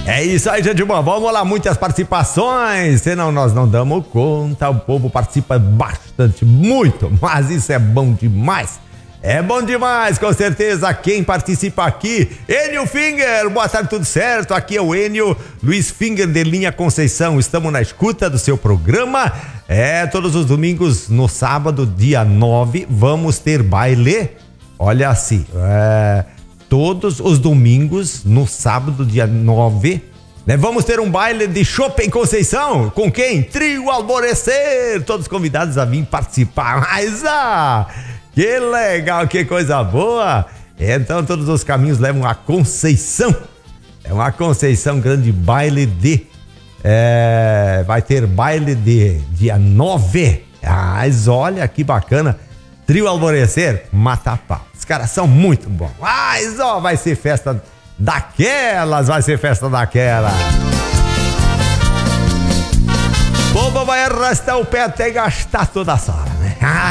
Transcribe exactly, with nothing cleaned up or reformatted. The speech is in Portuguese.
É isso aí, gente boa. Vamos lá, muitas participações, senão nós não damos conta. O povo participa bastante, muito, mas isso é bom demais. É bom demais, com certeza. Quem participa aqui, Enio Finger, boa tarde, tudo certo? Aqui é o Enio Luiz Finger de Linha Conceição. Estamos na escuta do seu programa. É, todos os domingos, no sábado, dia nove, vamos ter baile. Olha assim, é, todos os domingos, no sábado, dia nove, né, vamos ter um baile de chopp em Conceição. Com quem? Trio Alvorecer. Todos convidados a vir participar. Mas, ah... que legal, que coisa boa! Então todos os caminhos levam a Conceição. É uma Conceição, grande baile de... É, vai ter baile de dia nove. Mas olha que bacana. Trio Alvorecer, mata pau. Os caras são muito bons. Mas ó, vai ser festa daquelas, vai ser festa daquelas. O povo vai arrastar o pé até gastar toda a sala, né?